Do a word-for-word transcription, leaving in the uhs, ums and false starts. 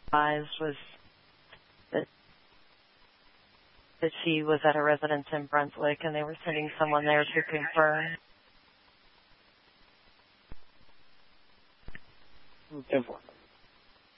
advised was that that she was at a residence in Brunswick, and they were sending someone there to confirm. ten four.